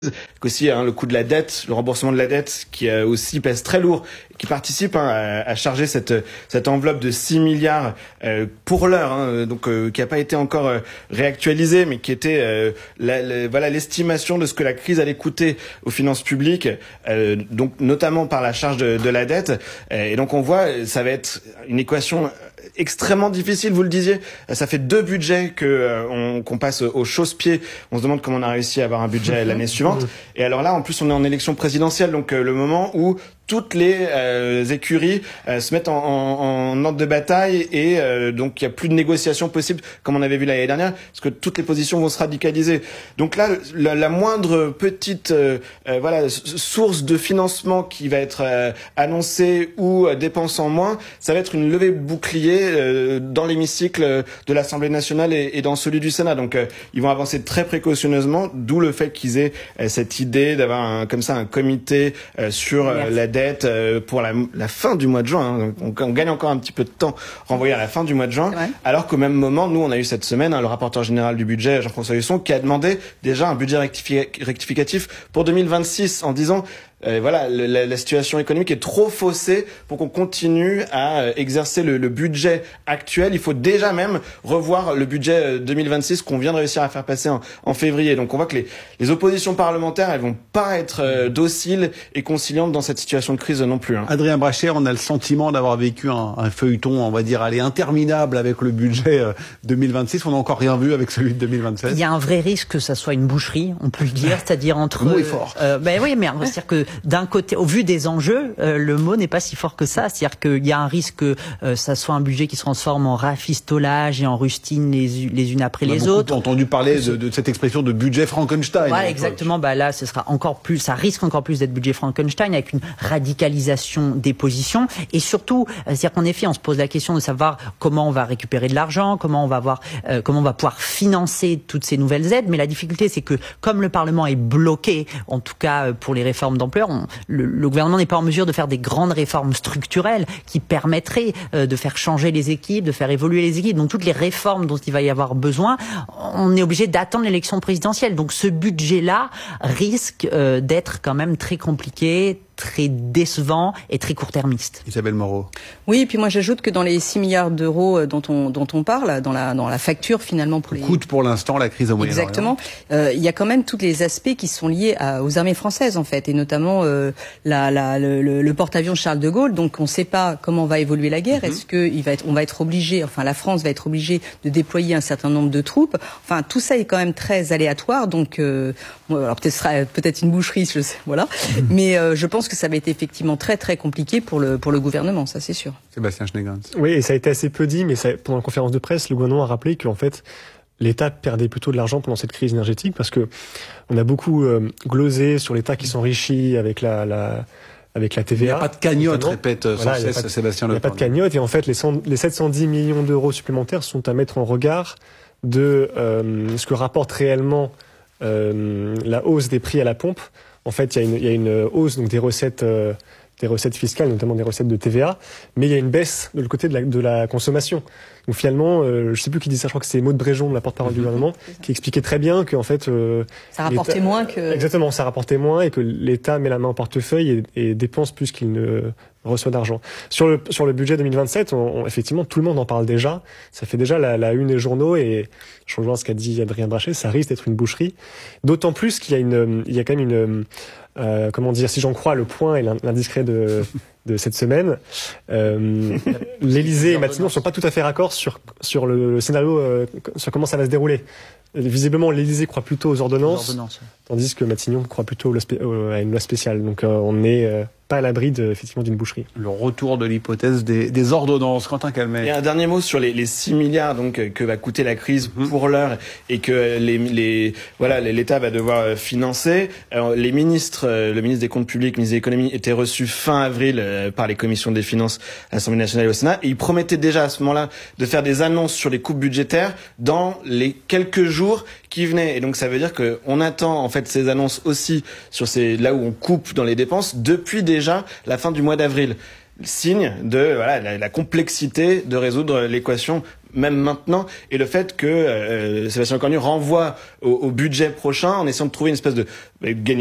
qu'aussi le coût de la dette, le remboursement de la dette qui aussi pèse très lourd, qui participe à charger cette enveloppe de 6 milliards pour l'heure, donc qui n'a pas été encore réactualisée, mais qui était l'estimation de ce que la crise allait coûter aux finances publiques, donc notamment par la charge de la dette. Et donc on voit, ça va être une équation extrêmement difficile, vous le disiez. Ça fait 2 budgets qu'on passe au chausse-pied. On se demande comment on a réussi à avoir un budget l'année suivante. Et alors là, en plus, on est en élection présidentielle, donc le moment où toutes les écuries se mettent en ordre de bataille et donc il y a plus de négociations possibles comme on avait vu l'année dernière parce que toutes les positions vont se radicaliser. Donc là, la moindre petite source de financement qui va être annoncée ou dépense en moins, ça va être une levée de bouclier dans l'hémicycle de l'Assemblée nationale et dans celui du Sénat. Donc ils vont avancer très précautionneusement, d'où le fait qu'ils aient cette idée d'avoir un comité sur la dette pour la fin du mois de juin. On gagne encore un petit peu de temps renvoyé à la fin du mois de juin, alors qu'au même moment, nous, on a eu cette semaine le rapporteur général du budget, Jean-François Husson, qui a demandé déjà un budget rectificatif pour 2026 en disant la situation économique est trop faussée pour qu'on continue à exercer le budget actuel. Il faut déjà même revoir le budget 2026 qu'on vient de réussir à faire passer en février. Donc on voit que les oppositions parlementaires, elles vont pas être dociles et conciliantes dans cette situation de crise non plus. Adrien Brachet, on a le sentiment d'avoir vécu un feuilleton, on va dire, interminable avec le budget 2026. On n'a encore rien vu avec celui de 2027. Il y a un vrai risque que ça soit une boucherie, on peut le dire, c'est-à-dire entre... Le mot est fort. Oui, mais c'est-à-dire que d'un côté, au vu des enjeux, le mot n'est pas si fort que ça. C'est-à-dire qu'il y a un risque que ça soit un budget qui se transforme en rafistolage et en rustines les unes après les autres. On a entendu parler de cette expression de budget Frankenstein. Voilà, exactement. Là, ce sera ça risque encore plus d'être budget Frankenstein avec une radicalisation des positions. Et surtout, c'est-à-dire qu'en effet, on se pose la question de savoir comment on va récupérer de l'argent, comment on va pouvoir financer toutes ces nouvelles aides. Mais la difficulté, c'est que comme le Parlement est bloqué, en tout cas pour les réformes d'ampleur, le gouvernement n'est pas en mesure de faire des grandes réformes structurelles qui permettraient de faire changer les équipes, de faire évoluer les équipes. Donc toutes les réformes dont il va y avoir besoin, on est obligé d'attendre l'élection présidentielle. Donc ce budget-là risque d'être quand même très compliqué, très décevant et très court-termiste. Isabelle Moreau. Oui, et puis moi j'ajoute que dans les 6 milliards d'euros dont on parle, dans la facture finalement pour coûte pour l'instant la crise au Moyen-Orient. Exactement. Il y a quand même tous les aspects qui sont liés aux armées françaises en fait, et notamment le porte-avions Charles de Gaulle. Donc on ne sait pas comment va évoluer la guerre. Est-ce que on va être obligé, la France va être obligée de déployer un certain nombre de troupes. Enfin tout ça est quand même très aléatoire. Donc alors peut-être une boucherie, je sais, voilà. Mais je pense que ça va être effectivement très très compliqué pour le gouvernement, ça c'est sûr. Sébastien Schneegans. Oui, et ça a été assez peu dit, mais pendant la conférence de presse, le gouvernement a rappelé qu'en fait, l'État perdait plutôt de l'argent pendant cette crise énergétique parce que on a beaucoup glosé sur l'État qui s'enrichit avec la TVA. Il n'y a pas de cagnotte, répète sans cesse Sébastien Lecornu. Il n'y a pas de cagnotte et en fait, les 710 millions d'euros supplémentaires sont à mettre en regard de ce que rapporte réellement la hausse des prix à la pompe. En fait, il y a une hausse donc des recettes fiscales, notamment des recettes de TVA, mais il y a une baisse de le côté de la consommation. Donc finalement, je sais plus qui dit ça, je crois que c'est Maud Bréjon, la porte-parole du gouvernement, qui expliquait très bien qu'en fait... ça rapportait moins que... Exactement, ça rapportait moins et que l'État met la main au portefeuille et dépense plus qu'il ne reçoit d'argent. Sur le budget 2027, effectivement, tout le monde en parle déjà. Ça fait déjà la une des journaux et je rejoins ce qu'a dit Adrien Brachet, ça risque d'être une boucherie. D'autant plus qu'il y a quand même si j'en crois le Point et l'Indiscret de cette semaine, l'Élysée et Matignon ne sont pas tout à fait raccords sur le scénario, sur comment ça va se dérouler. Visiblement, l'Élysée croit plutôt aux ordonnances. Tandis que Matignon croit plutôt à une loi spéciale. Donc on n'est pas à l'abri effectivement d'une boucherie. Le retour de l'hypothèse des ordonnances. Quentin Calmet. Et un dernier mot sur les 6 milliards que va coûter la crise pour l'heure et que l'État va devoir financer. Alors, le ministre des Comptes publics, le ministre de l'Économie était reçu fin avril par les commissions des finances à l'Assemblée nationale et au Sénat. Et il promettait déjà à ce moment-là de faire des annonces sur les coupes budgétaires dans les quelques jours qui venaient. Et donc ça veut dire qu'on attend en fait ces annonces aussi sur là où on coupe dans les dépenses depuis déjà la fin du mois d'avril. Signe de la complexité de résoudre l'équation même maintenant, et le fait que Sébastien Lecornu renvoie au budget prochain en essayant de trouver une espèce de gagner